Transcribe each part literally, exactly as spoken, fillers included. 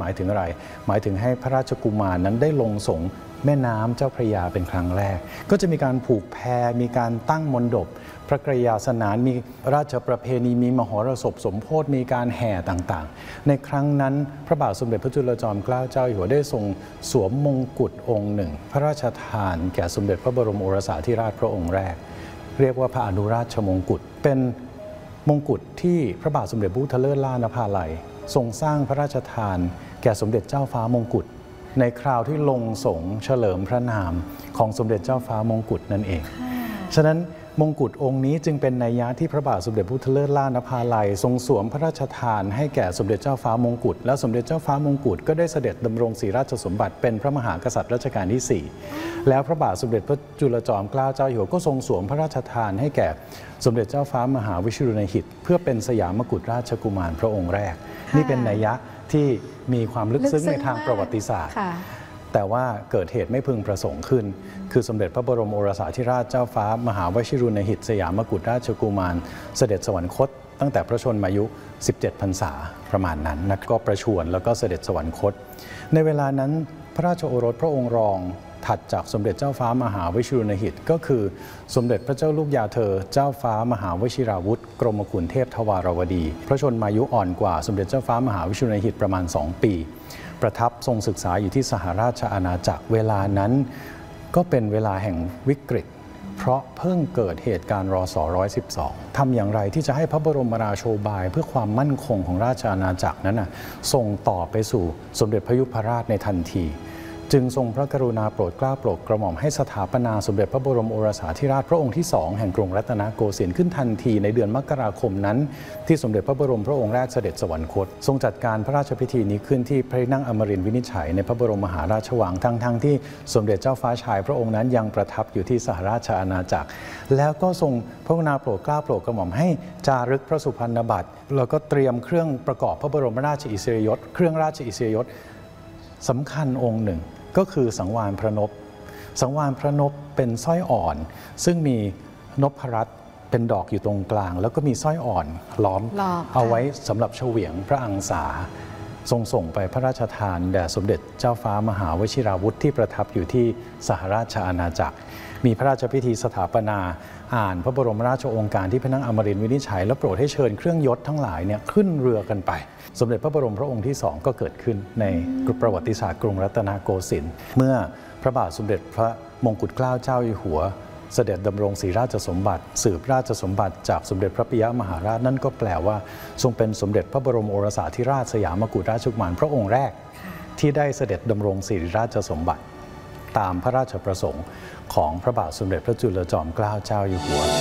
ายถึงอะไรหมายถึงให้พระราชกุมารนั้นได้ลงสงแม่น้ำเจ้าพระยาเป็นครั้งแรกก็จะมีการผูกแพมีการตั้งมณฑปพระกรยาสนานมีราชประเพณีมีมหรสพสมโภชมีการแห่ต่างๆในครั้งนั้นพระบาทสมเด็จพระจุลจอมเกล้าเจ้าอยู่หัวได้ทรงสวมมงกุฎองค์หนึ่งพระราชทานแก่สมเด็จพระบรมโอรสาธิราชพระองค์แรกเรียกว่าพระอนุราชมงกุฎเป็นมงกุฎที่พระบาทสมเด็จพระพุทธเลิศล่านภาลัยทรงสร้างพระราชทานแก่สมเด็จเจ้าฟ้ามงกุฎในคราวที่ลงสงเฉลิมพระนามของสมเด็จเจ้าฟ้ามงกุฎนั่นเองฉะนั้นมงกุฎองค์นี้จึงเป็นนัยยะที่พระบาทสมเด็จพระพุทธเลิศล่านภาลัยทรงสวมพระราชทานให้แก่สมเด็จเจ้าฟ้ามงกุฎและสมเด็จเจ้าฟ้ามงกุฎก็ได้เสด็จดำรงศรีราชสมบัติเป็นพระมหากษัตริย์รัชกาลที่สี่แล้วพระบาทสมเด็จพระจุลจอมเกล้าเจ้าอยู่หัวก็ทรงสวมพระราชทานให้แก่สมเด็จเจ้าฟ้ามหาวชิรุณหิตเพื่อเป็นสยามกุฎราชกุมารพระองค์แรกนี่เป็นนัยยะที่มีความลึกซึ้งในทางประวัติศาสตร์แต่ว่าเกิดเหตุไม่พึงประสงค์ขึ้นคือสมเด็จพระบรมโอรสาธิราชเจ้าฟ้ามหาวชิรุณหิตสยามกุฎราชกุมารเสด็จสวรรคตตั้งแต่พระชนมายุสิบเจ็ดพรรษาประมาณนั้นนะก็ประชวรแล้วก็เสด็จสวรรคตในเวลานั้นพระราชโอรสพระองค์รองถัดจากสมเด็จเจ้าฟ้ามหาวชิรุณหิตก็คือสมเด็จพระเจ้าลูกยาเธอเจ้าฟ้ามหาวชิราวุธกรมกุลเทพทวารวดีพระชนมายุอ่อนกว่าสมเด็จเจ้าฟ้ามหาวชิรุณหิตประมาณสองปีประทับทรงศึกษาอยู่ที่สหราชอาณาจักรเวลานั้นก็เป็นเวลาแห่งวิกฤตเพราะเพิ่งเกิดเหตุการณ์รศหนึ่งร้อยสิบสองทำอย่างไรที่จะให้พระบรมราโชบายเพื่อความมั่นคงของราชอาณาจักรนั้นนะส่งต่อไปสู่สมเด็จพระยุพราชในทันทีจึงทรงพระกรุณาโปรดเกล้าโปรดกระหม่อมให้สถาปนาสมเด็จพระบรมโอรสาธิราชพระองค์ที่สองแห่งกรุงรัตนโกสินทร์ขึ้นทันทีในเดือนมกราคมนั้นที่สมเด็จพระบรมพระองค์แรกเสด็จสวรรคตทรงจัดการพระราชพิธีนี้ขึ้นที่พระที่นั่งอมรินทร์วินิจฉัยในพระบรมมหาราชวังทั้งทั้งที่สมเด็จเจ้าฟ้าชายพระองค์นั้นยังประทับอยู่ที่สหราชอาณาจักรแล้วก็ทรงพระกรุณาโปรดเกล้าโปรดกระหม่อมให้จารึกพระสุพรรณบัตรแล้วก็เตรียมเครื่องประกอบพระบรมราชอิสริยยศเครื่องราชอิสริยยศสำคัญองค์หนึ่งก็คือสังวาลพระนพสังวาลพระนพเป็นสร้อยอ่อนซึ่งมีนพรัตน์เป็นดอกอยู่ตรงกลางแล้วก็มีสร้อยอ่อนล้อมเอาไว้สำหรับเฉวียงพระอังสาทรงส่งไปพระราชทานแด่สมเด็จเจ้าฟ้ามหาวชิราวุธที่ประทับอยู่ที่สหราชอาณาจักรมีพระราชพิธีสถาปนาอ่านพระบรมราชโองการที่พระนั่งอมรินทร์วินิจฉัยและโปรดให้เชิญเครื่องยศทั้งหลายเนี่ยขึ้นเรือกันไปสมเด็จพระบรมพระองค์ที่สองก็เกิดขึ้นในประวัติศาสตร์กรุงรัตนโกสินทร์เมื่อพระบาทสมเด็จพระมงกุฎเกล้าเจ้าอยู่หัวเสด็จดำรงศรีราชสมบัติสืบราชสมบัติจากสมเด็จพระปิยมหาราชนั่นก็แปลว่าทรงเป็นสมเด็จพระบรมโอรสาธิราชสยามกุฎราชกุมารพระองค์แรกที่ได้เสด็จดำรงศรีราชสมบัติตามพระราชประสงค์ของพระบาทสมเด็จพระจุลจอมเกล้าเจ้าอยู่หัว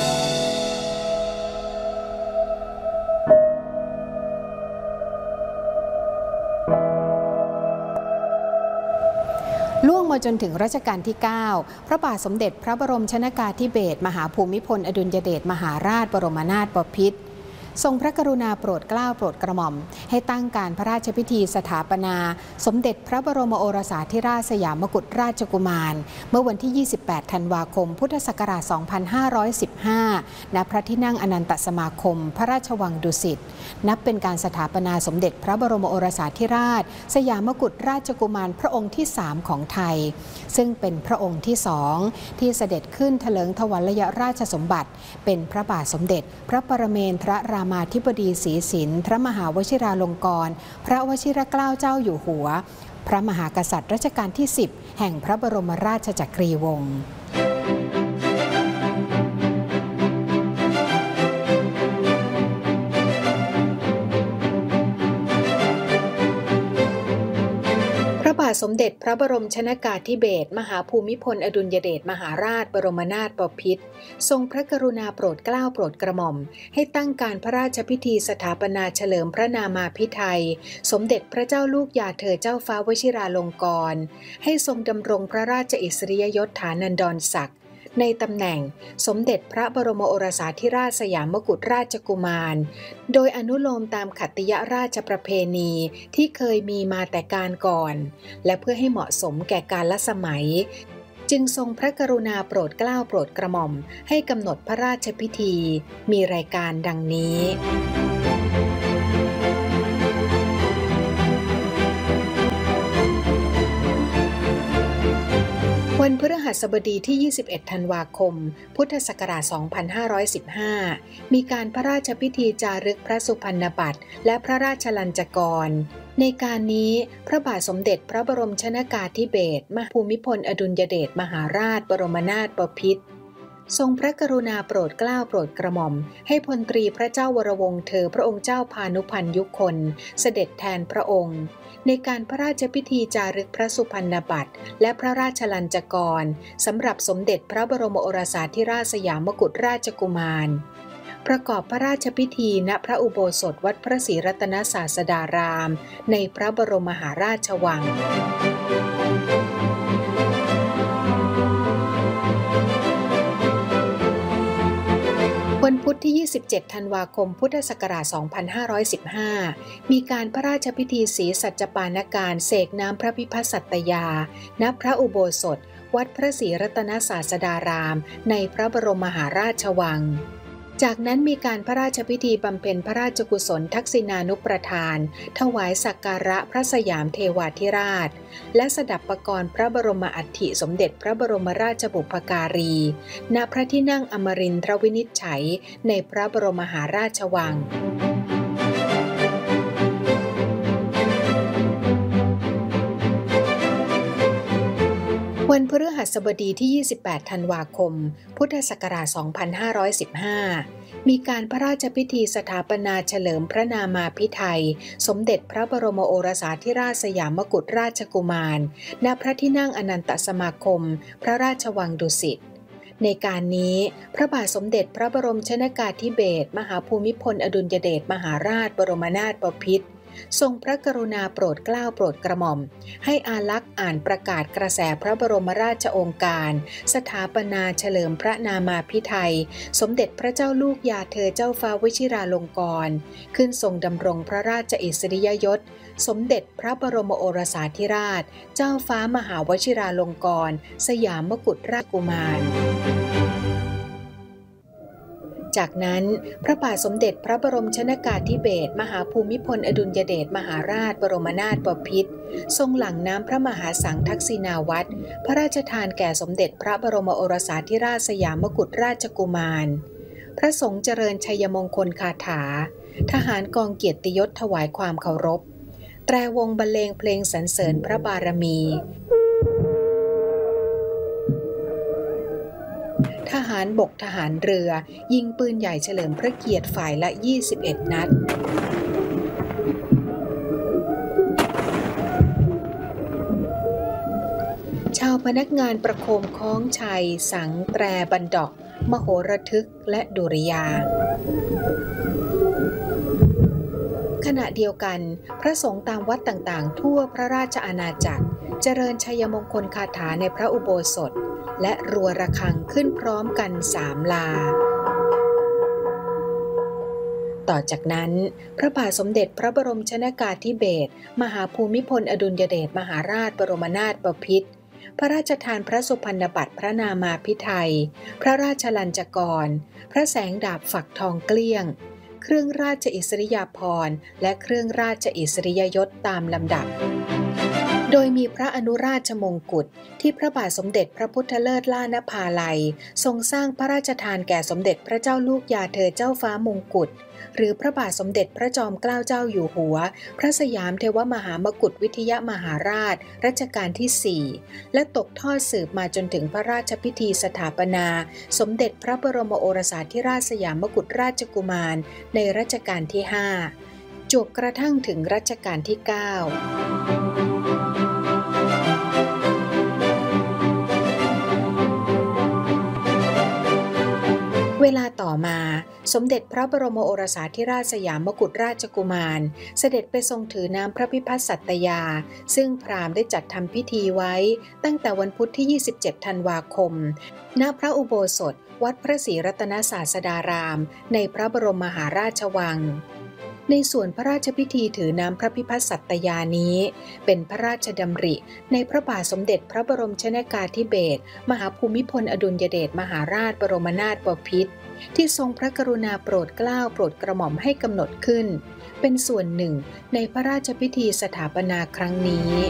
ล่วงมาจนถึงรัชกาลที่เก้าพระบาทสมเด็จพระบรมชนกาธิเบศรมหาภูมิพลอดุลยเดชมหาราชบรมนาถบพิตรทรงพระกรุณาโปรดเกล้าโปรดกระหม่อมให้ตั้งการพระราชพิธีสถาปนาสมเด็จพระบรมโอรสาธิราชสยามกุฎราชกุมารเมื่อวันที่ยี่สิบแปดธันวาคมพุทธศักราชสองพันห้าร้อยสิบห้าณพระที่นั่งอนันตสมาคมพระราชวังดุสิตนับเป็นการสถาปนาสมเด็จพระบรมโอรสาธิราชสยามกุฎราชกุมารพระองค์ที่สามของไทยซึ่งเป็นพระองค์ที่สองที่เสด็จขึ้นเถลิงถวัลยราชสมบัติเป็นพระบาทสมเด็จพระปรเมนทรรามาธิบดีศรีสินทร์พระมหาวชิราลงกรณ์พระวชิรเกล้าเจ้าอยู่หัวพระมหากษัตริย์รัชกาลที่สิบแห่งพระบรมราชจักรีวงศ์พระบาทสมเด็จพระบรมชนกาธิเบศรมหาภูมิพลอดุลยเดชมหาราชบรมนาถบพิตรทรงพระกรุณาโปรดเกล้าโปรดกระหม่อมให้ตั้งการพระราชพิธีสถาปนาเฉลิมพระนามาภิไธยสมเด็จพระเจ้าลูกยาเธอเจ้าฟ้าวชิราลงกรณ์ให้ทรงดำรงพระราชอิสริยยศฐานันดรศักดิ์ในตำแหน่งสมเด็จพระบรมโอรสาธิราชสยามกุฎราชกุมารโดยอนุโลมตามขัตติยราชประเพณีที่เคยมีมาแต่การก่อนและเพื่อให้เหมาะสมแก่กาลสมัยจึงทรงพระกรุณาโปรดเกล้าโปรดกระหม่อมให้กำหนดพระราชพิธีมีรายการดังนี้วันพฤหัสบดีที่ ยี่สิบเอ็ด ธันวาคม พุทธศักราช สองพันห้าร้อยสิบห้า มีการพระราชพิธีจารึกพระสุพรรณบัตรและพระราชลัญจกรในการนี้พระบาทสมเด็จพระบรมชนกาธิเบศรมหาภูมิพลอดุลยเดชมหาราชบรมนาถบพิตรทรงพระกรุณาโปรดเกล้าโปรดกระหม่อมให้พลตรีพระเจ้าวรวงศ์เธอพระองค์เจ้าพานุพันธ์ยุคนเสด็จแทนพระองค์ในการพระราชพิธีจารึกพระสุพรรณบัตรและพระราชลัญจกรสำหรับสมเด็จพระบรมโอรสาธิราชสยามกุฎราชกุมารประกอบพระราชพิธีณพระอุโบสถวัดพระศรีรัตนศาสดารามในพระบรมมหาราชวังวันพุธที่ ยี่สิบเจ็ด ธันวาคม พุทธศักราช สองพันห้าร้อยสิบห้า มีการพระราชพิธีศรีสัจปานการเสกน้ำพระพิพัฒน์สัตยา ณ พระอุโบสถวัดพระศรีรัตนศาสดารามในพระบรมมหาราชวังจากนั้นมีการพระราชพิธีบำเพ็ญพระราชกุศลทักษิณานุประทานถวายสักการะพระสยามเทวาธิราชและสดับปกรณ์พระบรมอัฐิสมเด็จพระบรมราชบุพการีณพระที่นั่งอมรินทรวินิจฉัยในพระบรมมหาราชวังวันพฤหัสบดีที่ ยี่สิบแปด ธันวาคม พุทธศักราช สองพันห้าร้อยสิบห้า มีการพระราชพิธีสถาปนาเฉลิมพระนามาภิไธยสมเด็จพระบรมโอรสาธิราชสยามกุฎราชกุมารณพระที่นั่งอนันตสมาคมพระราชวังดุสิตในการนี้พระบาทสมเด็จพระบรมชนกาธิเบศรมหาภูมิพลอดุลยเดชมหาราชบรมนาถบพิตรทรงพระกรุณาโปรดเกล้าโปรดกระหม่อมให้อาลักษ์อ่านประกาศกระแสพระบรมราชโองการสถาปนาเฉลิมพระนามาภิไธยสมเด็จพระเจ้าลูกยาเธอเจ้าฟ้าวชิราลงกรณ์ขึ้นทรงดำรงพระราชอิสริยยศสมเด็จพระบรมโอรสาธิราชเจ้าฟ้ามหาวชิราลงกรณ์สยามกุฎราชกุมารจากนั้นพระบาทสมเด็จพระบรมชนกาธิเบศรมหาภูมิพลอดุลยเดชมหาราชบรมนาถบพิตรทรงหลั่งน้ำพระมหาสังทักษิณาวัตรพระราชทานแก่สมเด็จพระบรมโอรสาธิราชสยามกุฎราชกุมารพระสงฆ์เจริญชัยมงคลคาถาทหารกองเกียรติยศถวายความเคารพแตรวงบรรเลงเพลงสรรเสริญพระบารมีทหารบกทหารเรือยิงปืนใหญ่เฉลิมพระเกียรติฝ่ายละยี่สิบเอ็ดนัดชาวพนักงานประโคมคล้องชัยสังแตรบันดอกมโหระทึกและดุริยางค์ขณะเดียวกันพระสงฆ์ตามวัดต่างๆทั่วพระราชอาณาจักรเจริญชัยมงคลคาถาในพระอุโบสถและรัวระฆังขึ้นพร้อมกันสามลาต่อจากนั้นพระบาทสมเด็จพระบรมชนกาธิเบศรมหาภูมิพลอดุลยเดชมหาราชบรมนาถบพิตรพระราชทานพระสุพรรณบัตรพระนามาภิไธยพระราชลัญจกรพระแสงดาบฝักทองเกลี้ยงเครื่องราชอิสริยาภรณ์และเครื่องราชอิสริยยศตามลำดับโดยมีพระอนุราชมงกุฎที่พระบาทสมเด็จพระพุทธเลิศล่านภาลัยทรงสร้างพระราชทานแก่สมเด็จพระเจ้าลูกยาเธอเจ้าฟ้ามงกุฎหรือพระบาทสมเด็จพระจอมเกล้าเจ้าอยู่หัวพระสยามเทวมหามกุฎวิทยมหาราชรัชกาลที่สี่และตกทอดสืบมาจนถึงพระราชพิธีสถาปนาสมเด็จพระบรมโอรสาธิราชสยามกุฎราชกุมารในรัชกาลที่ห้าจวบกระทั่งถึงรัชกาลที่เก้าเวลาต่อมาสมเด็จพระบรมโอรสาธิราชสยามกุฎราชกุมารเสด็จไปทรงถือน้ำพระพิพัฒน์สัตยาซึ่งพราหมณ์ได้จัดทำพิธีไว้ตั้งแต่วันพุธที่ ยี่สิบเจ็ด ธันวาคมณพระอุโบสถวัดพระศรีรัตนศาสดารามในพระบรมมหาราชวังในส่วนพระราชพิธีถือน้ำพระพิพัฒน์สัตยานี้เป็นพระราชดำริในพระบาทสมเด็จพระบรมชนกาธิเบศรมหาภูมิพลอดุลยเดชมหาราชบรมนาถบพิตรที่ทรงพระกรุณาโปรดเกล้าโปรดกระหม่อมให้กำหนดขึ้นเป็นส่วนหนึ่งในพระราชพิธีสถาปนาครั้งนี้